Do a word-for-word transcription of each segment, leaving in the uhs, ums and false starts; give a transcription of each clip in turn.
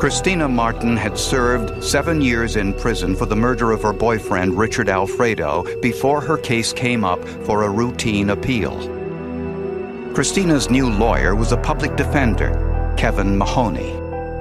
Christina Martin had served seven years in prison for the murder of her boyfriend, Richard Alfredo, before her case came up for a routine appeal. Christina's new lawyer was a public defender, Kevin Mahoney.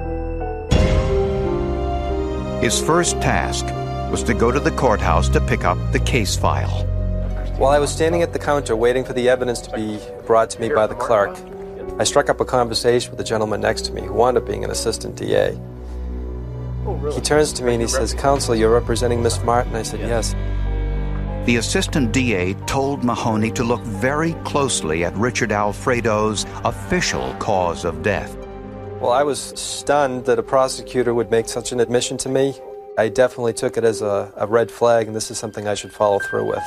His first task was to go to the courthouse to pick up the case file. While I was standing at the counter waiting for the evidence to be brought to me by the clerk, I struck up a conversation with the gentleman next to me who wound up being an assistant D A. He turns to me and he says, "Counsel, you're representing Miss Martin?" I said, "Yes." The assistant D A told Mahoney to look very closely at Richard Alfredo's official cause of death. Well, I was stunned that a prosecutor would make such an admission to me. I definitely took it as a, a red flag, and this is something I should follow through with.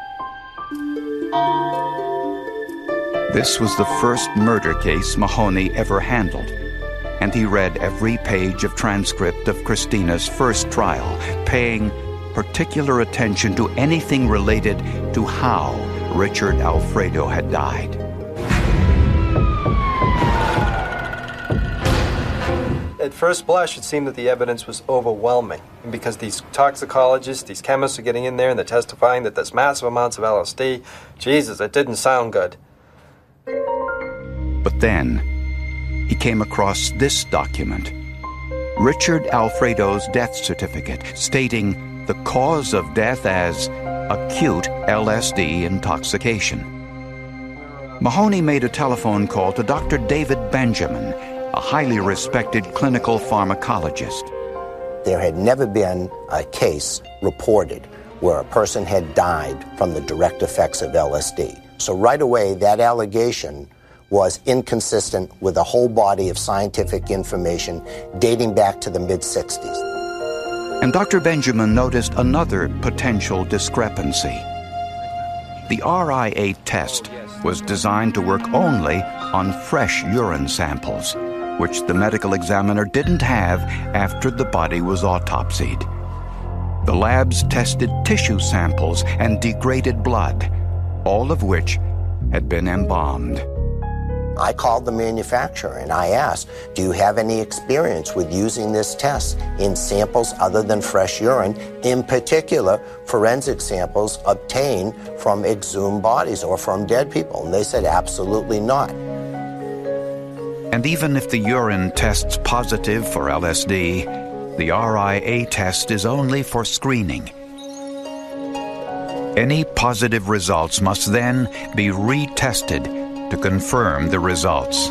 This was the first murder case Mahoney ever handled, and he read every page of transcript of Christina's first trial, paying particular attention to anything related to how Richard Alfredo had died. At first blush, it seemed that the evidence was overwhelming, and because these toxicologists, these chemists are getting in there and they're testifying that there's massive amounts of L S D, Jesus, it didn't sound good. But then, he came across this document, Richard Alfredo's death certificate, stating the cause of death as acute L S D intoxication. Mahoney made a telephone call to Doctor David Benjamin, a highly respected clinical pharmacologist. There had never been a case reported where a person had died from the direct effects of L S D. So right away, that allegation was inconsistent with a whole body of scientific information dating back to the mid sixties. And Doctor Benjamin noticed another potential discrepancy. The R I A test was designed to work only on fresh urine samples, which the medical examiner didn't have after the body was autopsied. The labs tested tissue samples and degraded blood, all of which had been embalmed. I called the manufacturer and I asked, do you have any experience with using this test in samples other than fresh urine, in particular forensic samples obtained from exhumed bodies or from dead people? And they said, absolutely not. And even if the urine tests positive for L S D, the R I A test is only for screening. Any positive results must then be retested to confirm the results.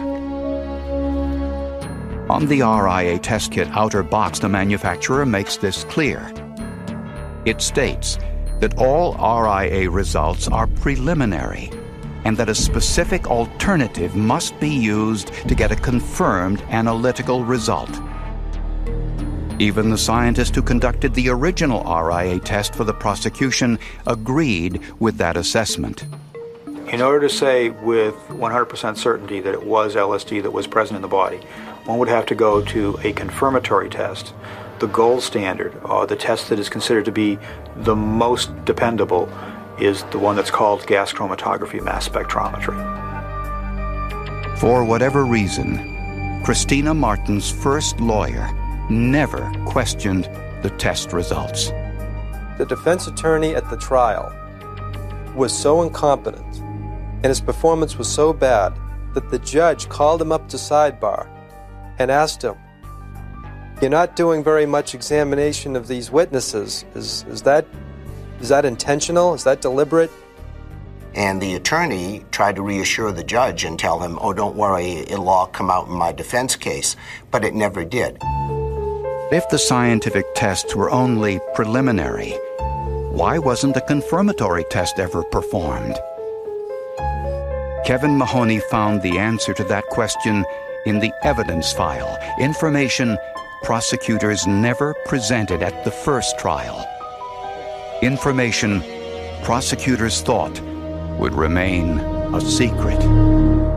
On the R I A test kit outer box, the manufacturer makes this clear. It states that all R I A results are preliminary and that a specific alternative must be used to get a confirmed analytical result. Even the scientist who conducted the original R I A test for the prosecution agreed with that assessment. In order to say with one hundred percent certainty that it was L S D that was present in the body, one would have to go to a confirmatory test. The gold standard, or the test that is considered to be the most dependable, is the one that's called gas chromatography mass spectrometry. For whatever reason, Christina Martin's first lawyer never questioned the test results. The defense attorney at the trial was so incompetent and his performance was so bad that the judge called him up to sidebar and asked him, "You're not doing very much examination of these witnesses. Is, is that is that intentional? Is that deliberate?" And the attorney tried to reassure the judge and tell him, oh, don't worry, it'll all come out in my defense case. But it never did. If the scientific tests were only preliminary, why wasn't a confirmatory test ever performed? Kevin Mahoney found the answer to that question in the evidence file, information prosecutors never presented at the first trial. Information prosecutors thought would remain a secret.